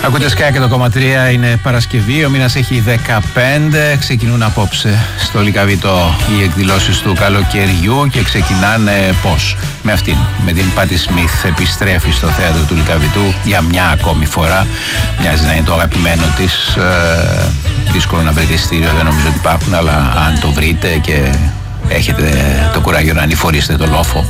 Ακούτε Sky και το 103, είναι Παρασκευή, ο μήνας έχει 15, ξεκινούν απόψε στο Λυκαβητό οι εκδηλώσεις του καλοκαιριού και ξεκινάνε πώς? Με αυτήν, με την Πάτι Σμιθ, επιστρέφει στο θέατρο του Λυκαβητού για μια ακόμη φορά, μοιάζει να είναι το αγαπημένο της, δύσκολο να βρείτε εισιτήριο, δεν νομίζω ότι υπάρχουν, αλλά αν το βρείτε και έχετε το κουράγιο να ανηφορήσετε το λόφο.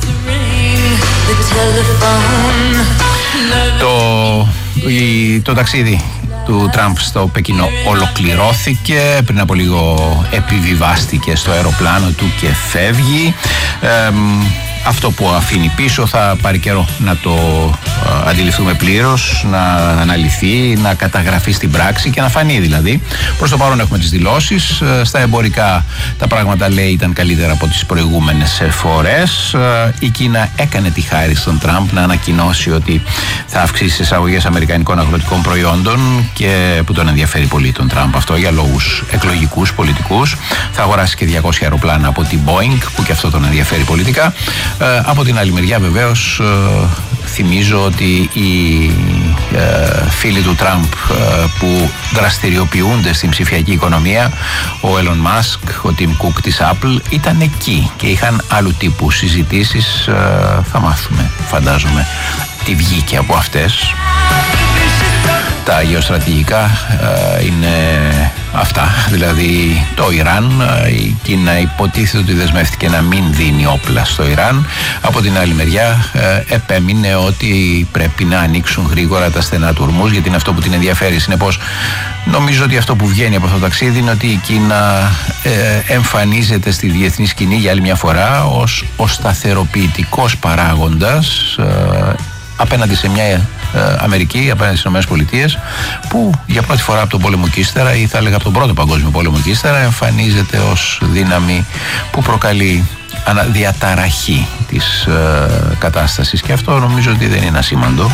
Το ταξίδι του Τραμπ στο Πεκίνο ολοκληρώθηκε, πριν από λίγο επιβιβάστηκε στο αεροπλάνο του και φεύγει. Αυτό που αφήνει πίσω θα πάρει καιρό να το αντιληφθούμε πλήρως, να αναλυθεί, να καταγραφεί στην πράξη και να φανεί δηλαδή. Προς το παρόν έχουμε τις δηλώσεις. Στα εμπορικά τα πράγματα, λέει, ήταν καλύτερα από τις προηγούμενες φορές. Η Κίνα έκανε τη χάρη στον Τραμπ να ανακοινώσει ότι θα αυξήσει τις εισαγωγές αμερικανικών αγροτικών προϊόντων, και που τον ενδιαφέρει πολύ τον Τραμπ αυτό για λόγους εκλογικούς, πολιτικούς. Θα αγοράσει και 200 αεροπλάνα από την Boeing, που και αυτό τον ενδιαφέρει πολιτικά. Από την άλλη μεριά, βεβαίως, θυμίζω ότι οι φίλοι του Τραμπ που δραστηριοποιούνται στην ψηφιακή οικονομία, ο Elon Musk, ο Tim Cook της Apple, ήταν εκεί και είχαν άλλου τύπου συζητήσεις. Θα μάθουμε, φαντάζομαι, τι βγήκε από αυτές. Τα γεωστρατηγικά είναι αυτά, δηλαδή το Ιράν. Η Κίνα υποτίθεται ότι δεσμεύτηκε να μην δίνει όπλα στο Ιράν. Από την άλλη μεριά επέμεινε ότι πρέπει να ανοίξουν γρήγορα τα στενά του Ορμούζ, γιατί είναι αυτό που την ενδιαφέρει. Συνεπώς, νομίζω ότι αυτό που βγαίνει από αυτό το ταξίδι είναι ότι η Κίνα εμφανίζεται στη διεθνή σκηνή για άλλη μια φορά ως ο σταθεροποιητικός παράγοντας απέναντι σε μια Αμερική, απέναντι στις ΗΠΑ, που για πρώτη φορά από τον πόλεμο και ύστερα, ή θα έλεγα από τον πρώτο παγκόσμιο πόλεμο και ύστερα, εμφανίζεται ως δύναμη που προκαλεί διαταραχή της κατάστασης, και αυτό νομίζω ότι δεν είναι ασήμαντο.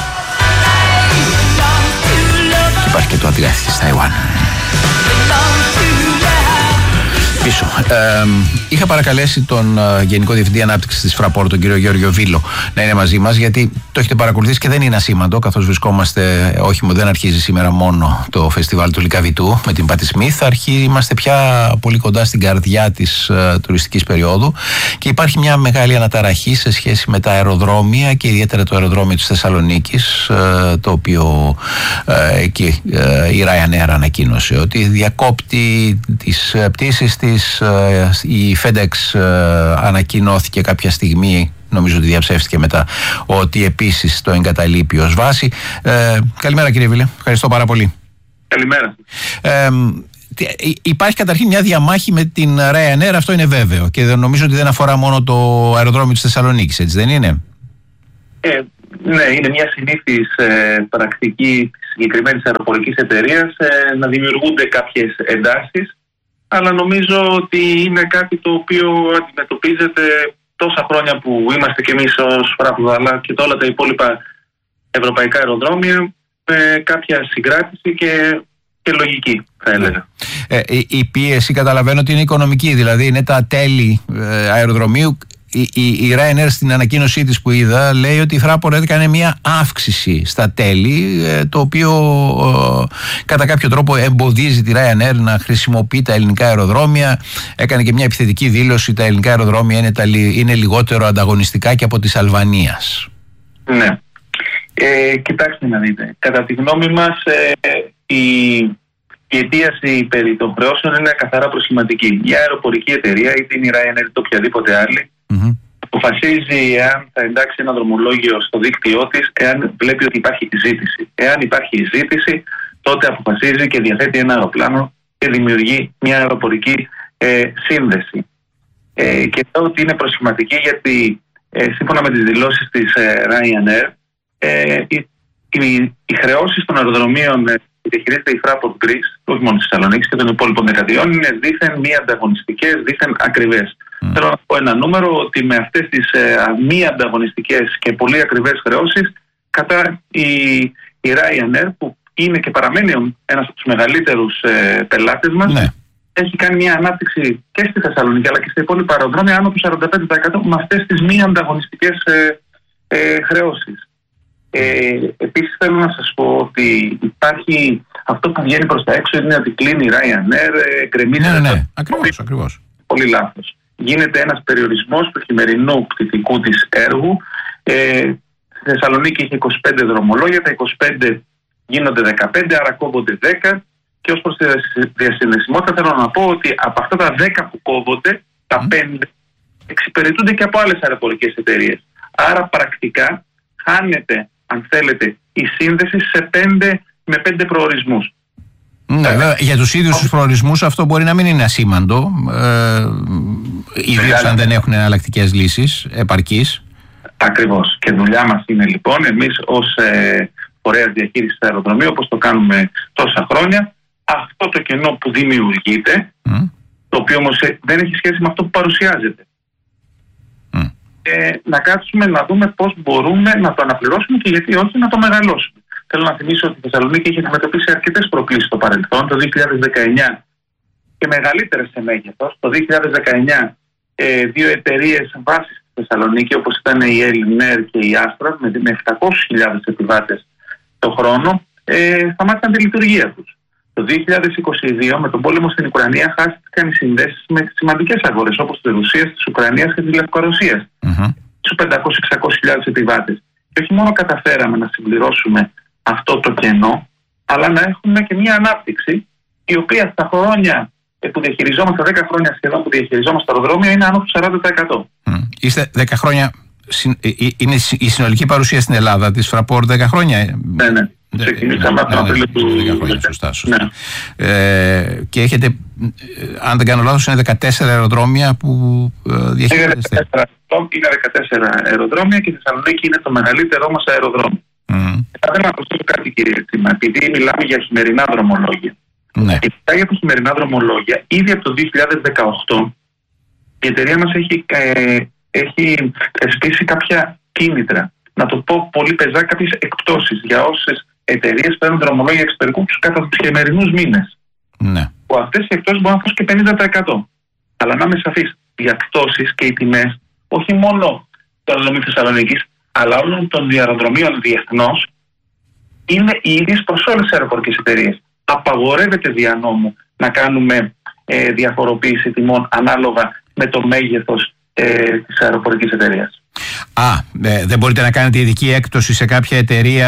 Και υπάρχει και το αντιγράφη της Ταϊουάν πίσω. Είχα παρακαλέσει τον Γενικό Διευθυντή Ανάπτυξης της Fraport, τον κύριο Γιώργο Βίλο, να είναι μαζί μας, γιατί το έχετε παρακολουθήσει και δεν είναι ασήμαντο, καθώς βρισκόμαστε, δεν αρχίζει σήμερα μόνο το φεστιβάλ του Λυκαβητού με την Πάτι Σμιθ, είμαστε πια πολύ κοντά στην καρδιά της τουριστικής περίοδου και υπάρχει μια μεγάλη αναταραχή σε σχέση με τα αεροδρόμια και ιδιαίτερα το αεροδρόμιο της Θεσσαλονίκης, το οποίο εκεί η Ryanair ανακοίνωσε ότι διακόπτει τις πτήσεις της. Η FedEx ανακοινώθηκε κάποια στιγμή, νομίζω ότι διαψεύστηκε μετά, ότι επίσης το εγκαταλείπει ως βάση. Καλημέρα κύριε Βίλε, ευχαριστώ πάρα πολύ. Καλημέρα. Υπάρχει καταρχήν μια διαμάχη με την Ryanair, αυτό είναι βέβαιο, και νομίζω ότι δεν αφορά μόνο το αεροδρόμιο της Θεσσαλονίκης, έτσι δεν είναι? Ναι, είναι μια συνήθις πρακτική της συγκεκριμένης αεροπορικής εταιρείας να δημιουργούνται κάποιες εντάσεις, αλλά νομίζω ότι είναι κάτι το οποίο αντιμετωπίζεται τόσα χρόνια που είμαστε κι εμείς ως Fraport, αλλά και όλα τα υπόλοιπα ευρωπαϊκά αεροδρόμια, με κάποια συγκράτηση και λογική, θα έλεγα. Η πίεση, καταλαβαίνω ότι είναι οικονομική, δηλαδή είναι τα τέλη αεροδρομίου. Η Ryanair στην ανακοίνωσή της που είδα λέει ότι η Fraport έκανε μια αύξηση στα τέλη, το οποίο κατά κάποιο τρόπο εμποδίζει τη Ryanair να χρησιμοποιεί τα ελληνικά αεροδρόμια. Έκανε και μια επιθετική δήλωση, τα ελληνικά αεροδρόμια είναι λιγότερο ανταγωνιστικά και από της Αλβανίας. Ναι. Κοιτάξτε να δείτε. Κατά τη γνώμη μας η αιτίαση περί των χρεώσεων είναι καθαρά προσχηματική. Μια αεροπορική εταιρεία, είτε είναι η Ryanair είτε οποιαδήποτε άλλη, αποφασίζει εάν θα εντάξει ένα δρομολόγιο στο δίκτυό της, εάν βλέπει ότι υπάρχει ζήτηση. Εάν υπάρχει ζήτηση, τότε αποφασίζει και διαθέτει ένα αεροπλάνο και δημιουργεί μια αεροπορική σύνδεση. Και λέω ότι είναι προσχηματική γιατί σύμφωνα με τις δηλώσεις της Ryanair, οι χρεώσεις των αεροδρομίων που διαχειρίζεται η Fraport Greece, όχι μόνο της Θεσσαλονίκης και των υπόλοιπων δεκαδιών, είναι δήθεν μη ανταγωνιστικές, δήθεν ακριβές. Θέλω να πω ένα νούμερο, ότι με αυτές τις μη ανταγωνιστικές και πολύ ακριβές χρεώσεις, κατά η Ryanair, που είναι και παραμένει ένας από τους μεγαλύτερους πελάτες μας, ναι, έχει κάνει μια ανάπτυξη και στη Θεσσαλονίκη αλλά και στα υπόλοιπα αεροδρόμια άνω του 45% με αυτές τις μη ανταγωνιστικές χρεώσεις. Επίσης θέλω να σας πω ότι υπάρχει αυτό που βγαίνει προς τα έξω, είναι ότι κλείνει η Ryanair, γκρεμίζεται. Ναι, ακριβώς. Πολύ λάθος. Γίνεται ένας περιορισμός του χειμερινού πτυτικού της έργου. Στη Θεσσαλονίκη είχε 25 δρομολόγια, τα 25 γίνονται 15, άρα κόβονται 10. Και ως προς τη διασυνδεσιμότητα θέλω να πω ότι από αυτά τα 10 που κόβονται, τα 5 εξυπηρετούνται και από άλλες αεροπορικές εταιρείες. Άρα πρακτικά χάνεται, αν θέλετε, η σύνδεση με 5 προορισμούς. Ναι, βέβαια, για τους ίδιους τους προορισμούς αυτό μπορεί να μην είναι ασήμαντο, ιδίως αν δεν έχουν εναλλακτικές λύσεις επαρκείς. Ακριβώς. Και δουλειά μας είναι λοιπόν εμείς ως φορέας διαχείρισης του αεροδρομίου, όπως το κάνουμε τόσα χρόνια, αυτό το κενό που δημιουργείται, το οποίο όμως δεν έχει σχέση με αυτό που παρουσιάζεται, να κάτσουμε να δούμε πώς μπορούμε να το αναπληρώσουμε και γιατί όχι να το μεγαλώσουμε. Θέλω να θυμίσω ότι η Θεσσαλονίκη έχει αντιμετωπίσει αρκετές προκλήσεις στο παρελθόν. Το 2019 και μεγαλύτερες σε μέγεθος. Το 2019 δύο εταιρείες βάσης στη Θεσσαλονίκη, όπως ήταν η Air και η Astra, με 700.000 επιβάτες το χρόνο, σταμάτησαν τη λειτουργία τους. Το 2022, με τον πόλεμο στην Ουκρανία, χάστηκαν οι συνδέσεις με σημαντικές αγορές όπως τη Ρωσία, της Ουκρανίας και της Λευκορωσίας. Στους 500-600.000 επιβάτες. Και όχι μόνο καταφέραμε να συμπληρώσουμε αυτό το κενό, αλλά να έχουμε και μια ανάπτυξη η οποία στα χρόνια που διαχειριζόμαστε, 10 χρόνια σχεδόν που διαχειριζόμαστε το αεροδρόμιο, είναι άνω του 40%. Είστε 10 χρόνια, είναι η συνολική παρουσία στην Ελλάδα της Fraport 10 χρόνια. Ναι. Ξεκινήσαμε από τον Απρίλιο του 10 χρόνια, σωστά. Ναι. Και έχετε, αν δεν κάνω λάθος, είναι 14 αεροδρόμια που διαχειρίζεστε. Είναι 14 αεροδρόμια και η Θεσσαλονίκη είναι το μεγαλύτερό μας αεροδρόμιο. Θα ήθελα να προσθέσω κάτι, κύριε Τσίμα, επειδή μιλάμε για χειμερινά δρομολόγια. Ναι. Και για τα χειμερινά δρομολόγια, ήδη από το 2018 η εταιρεία μας έχει θεσπίσει κάποια κίνητρα. Να το πω πολύ πεζά, κάποιες εκπτώσεις για όσες εταιρείες παίρνουν δρομολόγια εξωτερικού κατά τους χειμερινούς μήνες. Ναι. Που αυτές οι εκπτώσεις μπορούν να φτάσουν και 50%. Αλλά να είμαι σαφής, οι εκπτώσεις και οι τιμές, όχι μόνο του αεροδρομίου Θεσσαλονίκης, αλλά όλων των αεροδρομίων διεθνώς, είναι οι ίδιες προς όλες τις αεροπορικές εταιρείες. Απαγορεύεται δια νόμου να κάνουμε διαφοροποίηση τιμών ανάλογα με το μέγεθος της αεροπορικής εταιρείας. Δεν μπορείτε να κάνετε ειδική έκπτωση σε κάποια εταιρεία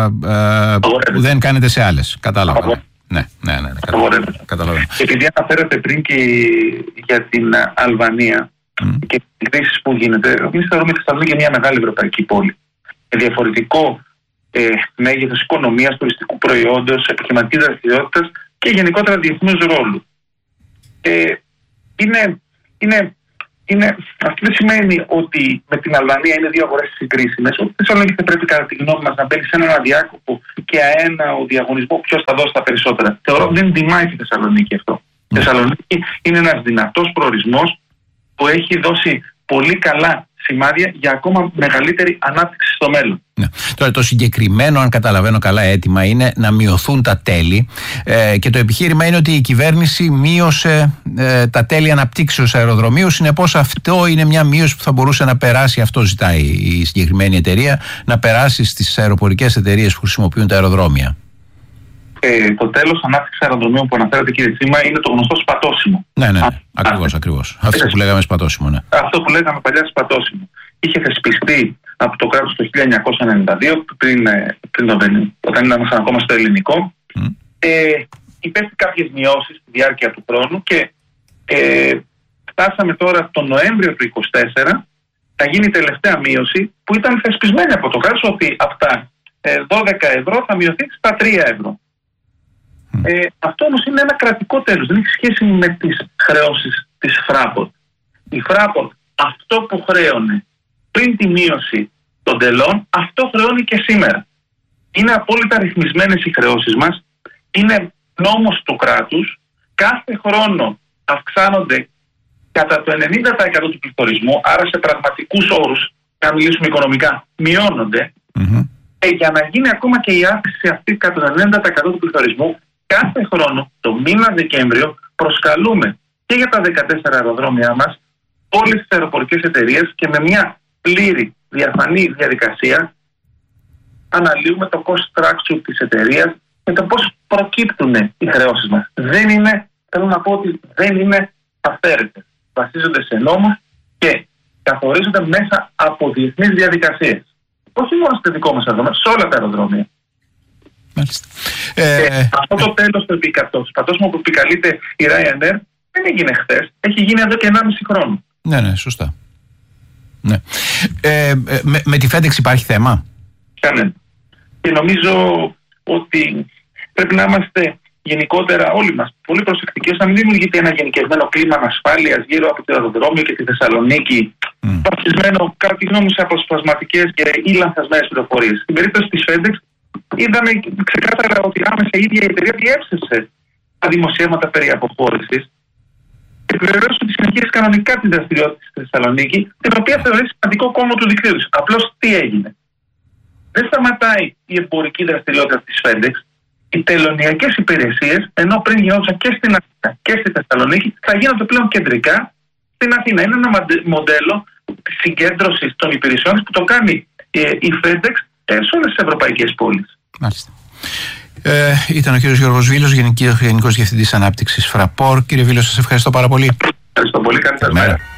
που δεν κάνετε σε άλλες. Κατάλαβα. Ναι. Καταλαβαίνω. Επειδή αναφέρατε πριν και για την Αλβανία και τις κρίσεις που γίνεται, εμείς θεωρούμε ότι θα είναι μια μεγάλη ευρωπαϊκή πόλη. Με διαφορετικό μέγεθος οικονομίας, τουριστικού προϊόντος, επιχειρηματικής δραστηριότητας και γενικότερα διεθνούς ρόλου. Αυτό δεν σημαίνει ότι με την Αλβανία είναι δύο αγορές συγκρίσιμες. Ότι η Θεσσαλονίκη θα πρέπει, κατά τη γνώμη μας, να μπαίνει σε έναν αδιάκοπο και αέναο διαγωνισμό ποιος θα δώσει τα περισσότερα. Θεωρώ ότι δεν τιμάει τη Θεσσαλονίκη αυτό. Η Θεσσαλονίκη είναι ένας δυνατός προορισμός που έχει δώσει πολύ καλά σημάδια για ακόμα μεγαλύτερη ανάπτυξη στο μέλλον. Ναι. Τώρα το συγκεκριμένο, αν καταλαβαίνω καλά, αίτημα είναι να μειωθούν τα τέλη και το επιχείρημα είναι ότι η κυβέρνηση μείωσε τα τέλη αναπτύξεως αεροδρομίου. Συνεπώς αυτό είναι μια μείωση που θα μπορούσε να περάσει, αυτό ζητάει η συγκεκριμένη εταιρεία, να περάσει στις αεροπορικές εταιρείες που χρησιμοποιούν τα αεροδρόμια. Το τέλος ανάπτυξης αεροδρομίων που αναφέρατε, κύριε Τσίμα, είναι το γνωστό σπατώσιμο. Ναι. Ακριβώς. Αυτό που λέγαμε σπατώσιμο. Ναι. Αυτό που λέγαμε παλιά σπατώσιμο. Είχε θεσπιστεί από το κράτος το 1992, όταν ήμασταν ακόμα στο ελληνικό. Υπέστη κάποιες μειώσεις στη διάρκεια του χρόνου και φτάσαμε τώρα τον Νοέμβριο του 2024 να γίνει η τελευταία μείωση που ήταν θεσπισμένη από το κράτος, ότι από τα 12 ευρώ θα μειωθεί στα 3 ευρώ. Αυτό όμως είναι ένα κρατικό τέλος, δεν έχει σχέση με τις χρεώσεις της Fraport. Η Fraport αυτό που χρέωνε πριν τη μείωση των τελών, αυτό χρεώνει και σήμερα. Είναι απόλυτα ρυθμισμένες οι χρεώσεις μας, είναι νόμος του κράτους, κάθε χρόνο αυξάνονται κατά το 90% του πληθωρισμού, άρα σε πραγματικούς όρους, να μιλήσουμε οικονομικά, μειώνονται. Για να γίνει ακόμα και η αύξηση αυτή κατά το 90% του πληθωρισμού, κάθε χρόνο, το μήνα Δεκέμβριο, προσκαλούμε και για τα 14 αεροδρόμια μας όλες τις αεροπορικές εταιρείες και με μια πλήρη διαφανή διαδικασία αναλύουμε το cost structure της εταιρείας και το πώς προκύπτουν οι χρεώσεις μας. Θέλω να πω ότι δεν είναι αυθαίρετες. Βασίζονται σε νόμους και καθορίζονται μέσα από διεθνείς διαδικασίες. Όχι μόνο στο δικό μας αεροδρόμιο, σε όλα τα αεροδρόμια. Μάλιστα. Αυτό το τέλος του πατώσιμο που επικαλείται η Ryanair δεν έγινε χθες. Έχει γίνει εδώ και 1,5 χρόνο. Ναι, σωστά. Ναι. Με τη FedEx υπάρχει θέμα? Κανένα. Και νομίζω ότι πρέπει να είμαστε γενικότερα όλοι μας πολύ προσεκτικοί ώστε να μην δημιουργείται ένα γενικευμένο κλίμα ανασφάλειας γύρω από το αεροδρόμιο και τη Θεσσαλονίκη, βασισμένο κατά τη γνώμη σε αποσπασματικές ή λανθασμένες πληροφορίες. Στην περίπτωση της FedEx είδαμε ξεκάθαρα ότι άμεσα η ίδια η εταιρεία διέψευσε τα δημοσιεύματα περί αποχώρησης και επιβεβαίωσε ότι συνεχίζει κανονικά την δραστηριότητα στη Θεσσαλονίκη, την οποία θεωρεί σημαντικό κόμμα του δικτύου της. Απλώς τι έγινε? Δεν σταματάει η εμπορική δραστηριότητα της FedEx. Οι τελωνειακές υπηρεσίες, ενώ πριν γινόντουσαν και στην Αθήνα και στη Θεσσαλονίκη, θα γίνονται πλέον κεντρικά στην Αθήνα. Είναι ένα μοντέλο συγκέντρωσης των υπηρεσιών που το κάνει η FedEx σε όλες τις ευρωπαϊκές πόλεις. Μάλιστα. Ήταν ο κύριος Γιώργος Βίλος, Γενικός Διευθυντής Ανάπτυξης Fraport. Κύριε Βίλο, σας ευχαριστώ πάρα πολύ. Ευχαριστώ πολύ. Καλή σας μέρα.